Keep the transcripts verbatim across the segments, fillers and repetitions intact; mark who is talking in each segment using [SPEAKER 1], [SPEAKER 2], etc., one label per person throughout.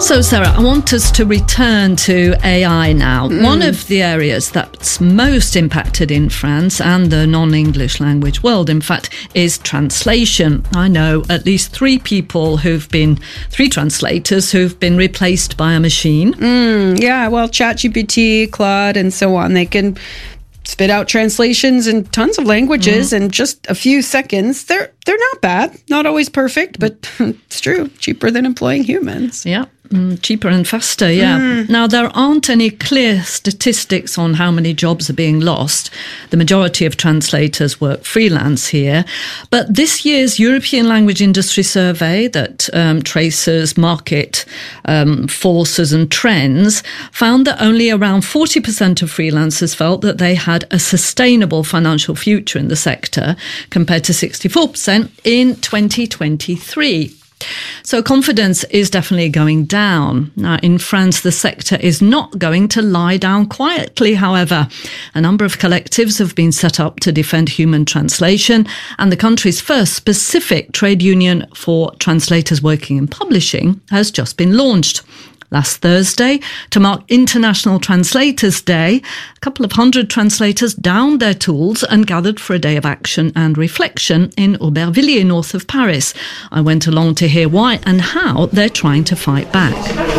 [SPEAKER 1] So, Sarah, I want us to return to A I now. Mm. One of the areas that's most impacted in France and the non-English language world, in fact, is translation. I know at least three people who've been, three translators who've been replaced by a machine.
[SPEAKER 2] Mm, yeah, well, ChatGPT, Claude, and so on, they can spit out translations in tons of languages mm. in just a few seconds. They're they're not bad, not always perfect, but it's true. Cheaper than employing humans.
[SPEAKER 1] Yeah. Mm, cheaper and faster, yeah. Mm. Now, there aren't any clear statistics on how many jobs are being lost. The majority of translators work freelance here. But this year's European Language Industry Survey that um, traces market um, forces and trends found that only around forty percent of freelancers felt that they had a sustainable financial future in the sector, compared to sixty-four percent in twenty twenty-three. So confidence is definitely going down. Now, in France, the sector is not going to lie down quietly, however. A number of collectives have been set up to defend human translation, and the country's first specific trade union for translators working in publishing has just been launched. Last Thursday, to mark International Translators Day, a couple of hundred translators downed their tools and gathered for a day of action and reflection in Aubervilliers, north of Paris. I went along to hear why and how they're trying to fight back.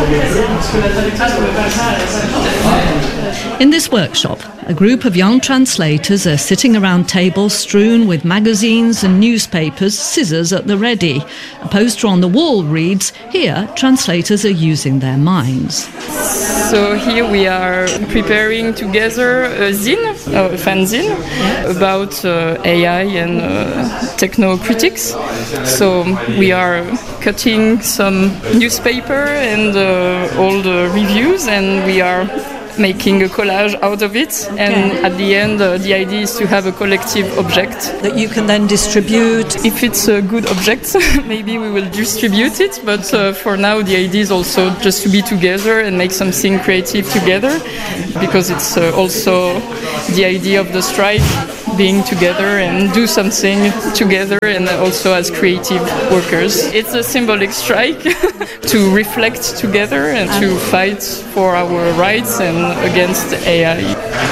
[SPEAKER 1] In this workshop, a group of young translators are sitting around tables strewn with magazines and newspapers, scissors at the ready. A poster on the wall reads, "Here, translators are using their minds."
[SPEAKER 3] So here we are preparing together a zine, a fanzine, about uh, A I and uh, techno-critics. So we are cutting some newspaper and uh, all the reviews, and we are making a collage out of it, okay. And at the end uh, the idea is to have a collective object
[SPEAKER 1] that you can then distribute.
[SPEAKER 3] If it's a good object, maybe we will distribute it, but uh, for now the idea is also just to be together and make something creative together, because it's uh, also the idea of the strike, being together and do something together, and also as creative workers. It's a symbolic strike to reflect together and to fight for our rights and against A I.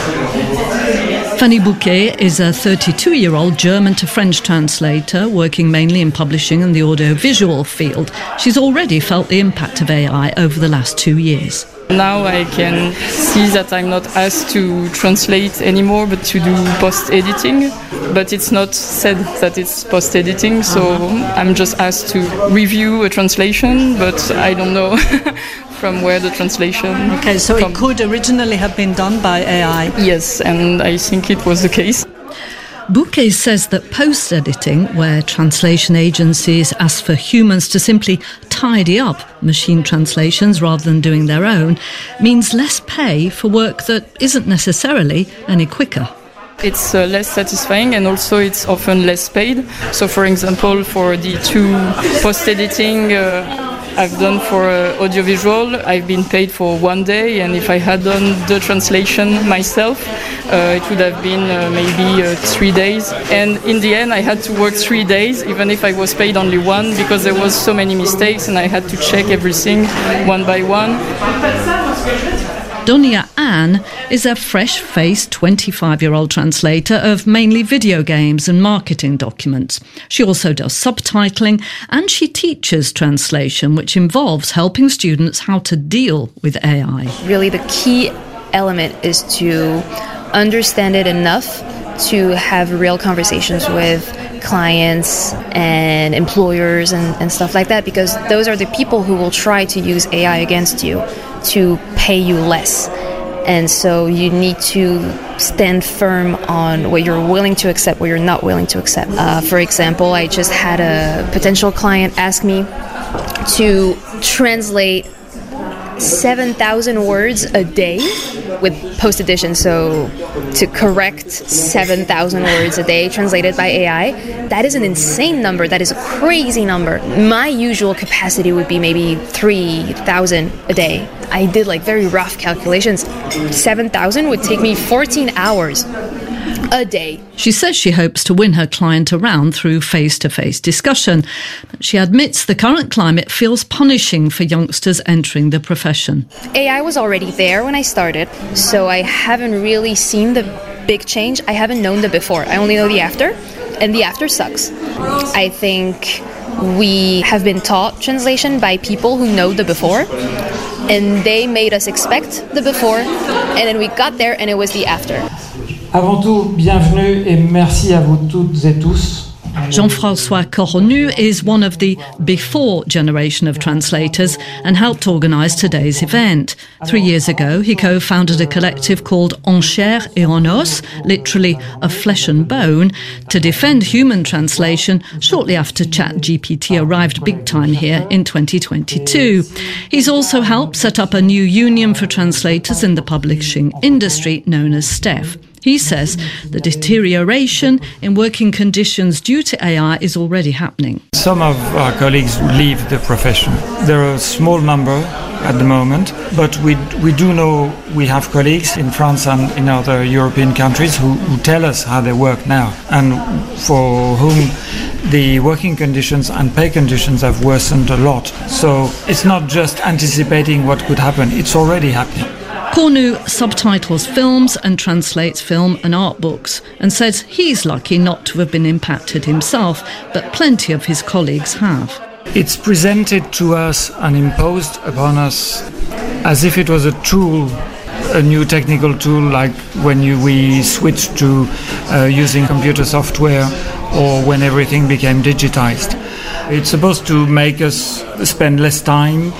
[SPEAKER 1] Fanny Bouquet is a thirty-two-year-old German to French translator working mainly in publishing and the audiovisual field. She's already felt the impact of A I over the last two years.
[SPEAKER 3] Now I can see that I'm not asked to translate anymore, but to do post-editing. But it's not said that it's post-editing, so I'm just asked to review a translation, but I don't know from where the translation
[SPEAKER 1] Okay, so
[SPEAKER 3] comes.
[SPEAKER 1] It could originally have been done by A I?
[SPEAKER 3] Yes, and I think it was the case.
[SPEAKER 1] Bouquet says that post-editing, where translation agencies ask for humans to simply tidy up machine translations rather than doing their own, means less pay for work that isn't necessarily any quicker.
[SPEAKER 3] It's uh, less satisfying, and also it's often less paid. So, for example, for the two post-editing uh, I've done for uh, audiovisual, I've been paid for one day, and if I had done the translation myself, uh, it would have been uh, maybe uh, three days. And in the end, I had to work three days, even if I was paid only one, because there was so many mistakes, and I had to check everything one by one.
[SPEAKER 1] Donia Anne is a fresh-faced twenty-five-year-old translator of mainly video games and marketing documents. She also does subtitling, and she teaches translation, which involves helping students how to deal with A I.
[SPEAKER 4] Really, the key element is to understand it enough to have real conversations with clients and employers and, and stuff like that, because those are the people who will try to use A I against you to pay you less. And so you need to stand firm on what you're willing to accept, what you're not willing to accept. Uh, for example, I just had a potential client ask me to translate seven thousand words a day with post-edition, so to correct seven thousand words a day translated by A I. That is an insane number. That is a crazy number. My usual capacity would be maybe three thousand a day. I did like very rough calculations. seven thousand would take me fourteen hours. a day.
[SPEAKER 1] She says she hopes to win her client around through face-to-face discussion. But she admits the current climate feels punishing for youngsters entering the profession.
[SPEAKER 4] A I was already there when I started, so I haven't really seen the big change. I haven't known the before. I only know the after, and the after sucks. I think we have been taught translation by people who know the before, and they made us expect the before, and then we got there and it was the after.
[SPEAKER 5] Avant tout, bienvenue et merci à vous toutes et tous.
[SPEAKER 1] Jean-François Coronu is one of the before generation of translators and helped organise today's event. Three years ago, he co-founded a collective called En Chair et en Os, literally of flesh and bone, to defend human translation shortly after ChatGPT arrived big time here in twenty twenty-two. He's also helped set up a new union for translators in the publishing industry known as STEF. He says the deterioration in working conditions due to A I is already happening.
[SPEAKER 5] Some of our colleagues leave the profession. There are a small number at the moment, but we we do know we have colleagues in France and in other European countries who, who tell us how they work now, and for whom the working conditions and pay conditions have worsened a lot. So it's not just anticipating what could happen, it's already happening.
[SPEAKER 1] Cornu subtitles films and translates film and art books and says he's lucky not to have been impacted himself, but plenty of his colleagues have.
[SPEAKER 5] It's presented to us and imposed upon us as if it was a tool, a new technical tool, like when you, we switched to uh, using computer software or when everything became digitized. It's supposed to make us spend less time,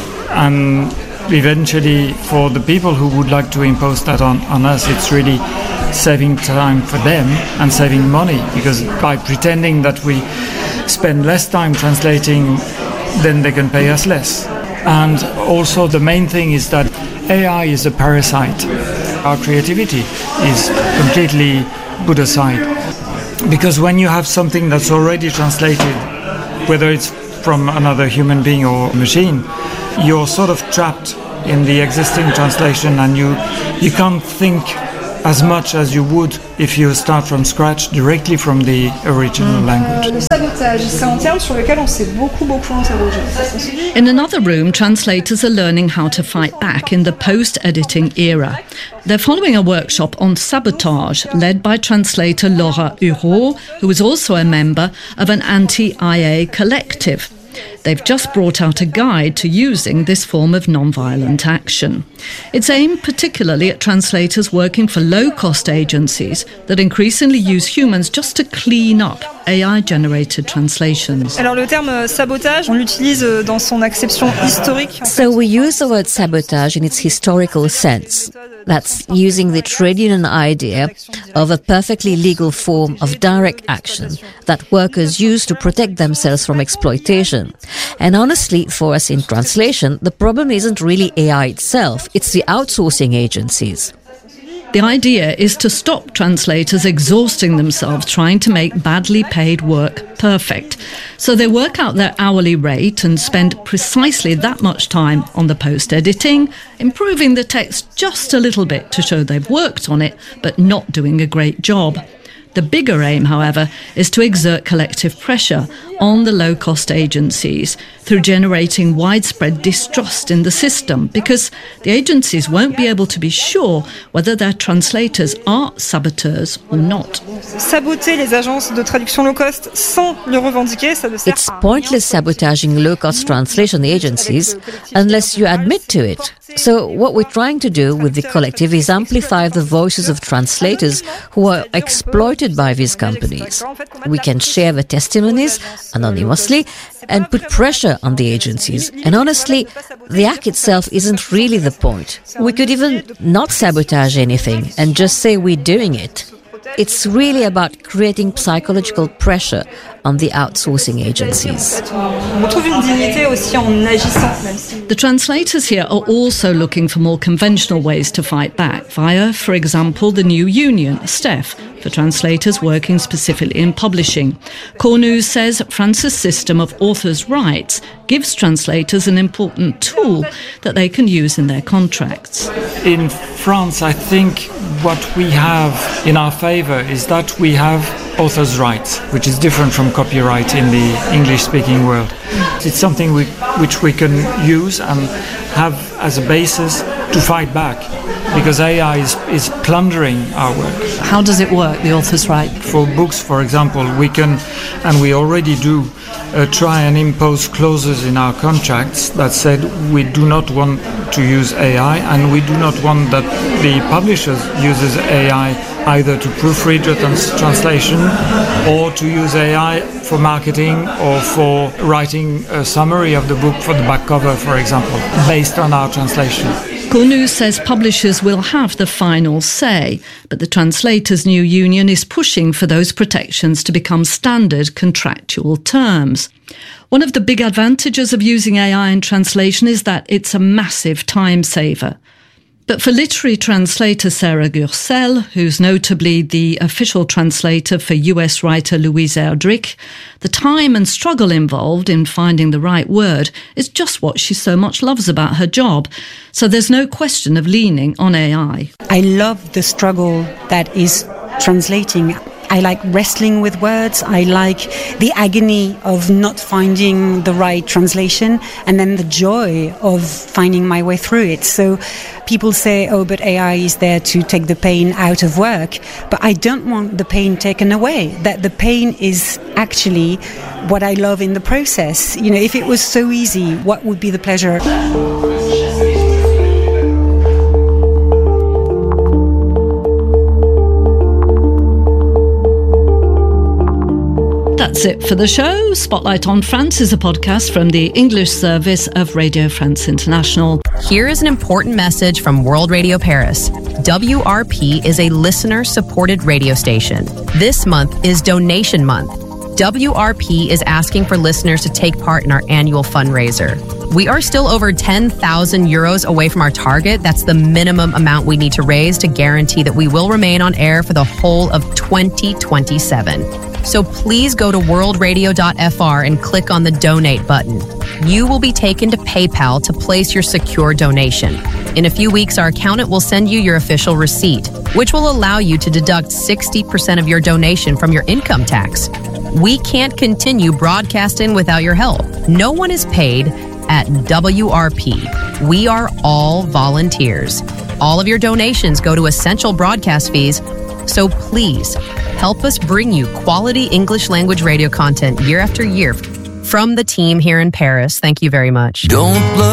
[SPEAKER 5] and eventually for the people who would like to impose that on, on us, it's really saving time for them and saving money, because by pretending that we spend less time translating, then they can pay us less. And also the main thing is that A I is a parasite. Our creativity is completely put aside, because when you have something that's already translated, whether it's from another human being or machine, you're sort of trapped in the existing translation, and you you can't think as much as you would if you start from scratch directly from the original language.
[SPEAKER 1] In another room, translators are learning how to fight back in the post-editing era. They're following a workshop on sabotage led by translator Laura Hureau, who is also a member of an anti-I A collective. They've just brought out a guide to using this form of non-violent action. It's aimed particularly at translators working for low-cost agencies that increasingly use humans just to clean up A I-generated translations.
[SPEAKER 6] Alors le terme sabotage, on l'utilise dans son acception historique.
[SPEAKER 7] So we use the word sabotage in its historical sense. That's using the trade union idea of a perfectly legal form of direct action that workers use to protect themselves from exploitation. And honestly, for us in translation, the problem isn't really A I itself, it's the outsourcing agencies.
[SPEAKER 1] The idea is to stop translators exhausting themselves trying to make badly paid work perfect. So they work out their hourly rate and spend precisely that much time on the post-editing, improving the text just a little bit to show they've worked on it, but not doing a great job. The bigger aim, however, is to exert collective pressure on the low-cost agencies through generating widespread distrust in the system, because the agencies won't be able to be sure whether their translators are saboteurs or not.
[SPEAKER 6] Saboter les agences de traduction low cost sans le revendiquer, ça ne sert.
[SPEAKER 7] It's pointless sabotaging low-cost translation agencies unless you admit to it. So what we're trying to do with the collective is amplify the voices of translators who are exploited by these companies. We can share the testimonies anonymously and put pressure on the agencies. And honestly, the act itself isn't really the point. We could even not sabotage anything and just say we're doing it. It's really about creating psychological pressure on the outsourcing agencies.
[SPEAKER 1] The translators here are also looking for more conventional ways to fight back via, for example, the new union, STEF, for translators working specifically in publishing. Cornu says France's system of authors' rights gives translators an important tool that they can use in their contracts.
[SPEAKER 5] In France, I think what we have in our favor is that we have authors' rights, which is different from copyright in the English-speaking world. It's something we, which we can use and have as a basis to fight back, because A I is, is plundering our work.
[SPEAKER 1] How does it work, the author's right?
[SPEAKER 5] For books, for example, we can, and we already do, uh, try and impose clauses in our contracts that said we do not want to use A I, and we do not want that the publishers uses A I either to proofread the trans- translation or to use A I for marketing or for writing a summary of the book for the back cover, for example, based on our translation.
[SPEAKER 1] Cornu says publishers will have the final say, but the Translators' New Union is pushing for those protections to become standard contractual terms. One of the big advantages of using A I in translation is that it's a massive time saver. But for literary translator Sarah Gursel, who's notably the official translator for U S writer Louise Erdrich, the time and struggle involved in finding the right word is just what she so much loves about her job. So there's no question of leaning on A I.
[SPEAKER 8] I love the struggle that is translating. I like wrestling with words. I like the agony of not finding the right translation and then the joy of finding my way through it. So people say, oh, but A I is there to take the pain out of work. But I don't want the pain taken away. That the pain is actually what I love in the process. You know, if it was so easy, what would be the pleasure?
[SPEAKER 1] That's it for the show. Spotlight on France is a podcast from the English service of Radio France International.
[SPEAKER 9] Here is an important message from World Radio Paris. W R P is a listener-supported radio station. This month is Donation Month. W R P is asking for listeners to take part in our annual fundraiser. We are still over ten thousand euros away from our target. That's the minimum amount we need to raise to guarantee that we will remain on air for the whole of twenty twenty-seven. So please go to world radio dot f r and click on the donate button. You will be taken to PayPal to place your secure donation. In a few weeks, our accountant will send you your official receipt, which will allow you to deduct sixty percent of your donation from your income tax. We can't continue broadcasting without your help. No one is paid at W R P. We are all volunteers. All of your donations go to essential broadcast fees, so please help us bring you quality English language radio content year after year. From the team here in Paris, thank you very much.
[SPEAKER 10] Don't